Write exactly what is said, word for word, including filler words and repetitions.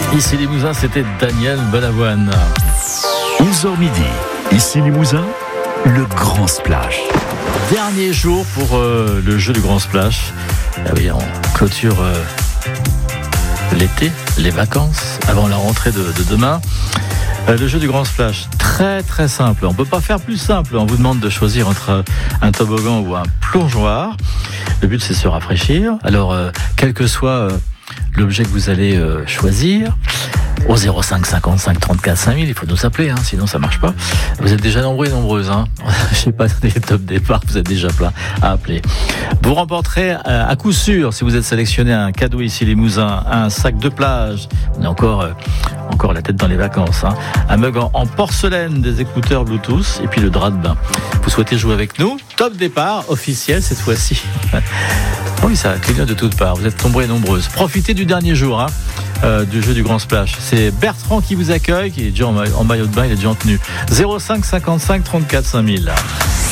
Ici Limousin, c'était Daniel Balavoine. onze heures midi, ici Limousin, le Grand Splash. Dernier jour pour euh, le jeu du Grand Splash. Ah oui, on clôture euh, l'été, les vacances, avant la rentrée de, de demain. Euh, le jeu du Grand Splash, très très simple. On ne peut pas faire plus simple. On vous demande de choisir entre un toboggan ou un plongeoir. Le but, c'est de se rafraîchir. Alors, euh, quel que soit euh, l'objet que vous allez euh, choisir, au zéro cinq cinquante-cinq trente-quatre cinq mille, il faut nous appeler, hein, sinon ça marche pas. Vous êtes déjà nombreux et nombreuses, hein. Je sais pas, les top départ, vous êtes déjà plein à appeler. Vous remporterez euh, à coup sûr, si vous êtes sélectionné, un cadeau ici Limousin, un sac de plage. On est encore, euh, encore la tête dans les vacances, hein. Un mug en, en porcelaine, des écouteurs Bluetooth et puis le drap de bain. Vous souhaitez jouer avec nous? Top départ officiel cette fois-ci. Oui, ça clignote de toutes parts. Vous êtes nombreux et nombreuses. Profitez du dernier jour, hein, euh, du jeu du Grand Splash. C'est Bertrand qui vous accueille, qui est déjà en, ma- en maillot de bain, il est déjà en tenue. zéro cinq cinquante-cinq trente-quatre cinq mille.